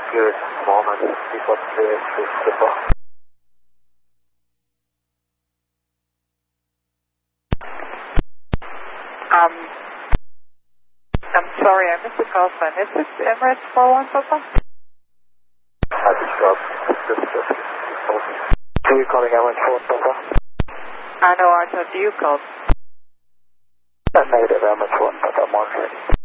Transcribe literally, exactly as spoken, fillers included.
Good morning, people to Christopher. Um, I'm sorry, I missed the call sign. Is this Emirates four one Papa? I just got this, this, this, Who are you calling Emirates four one Papa? I know, I thought you called. That's negative, Emirates four one Papa, Montreal.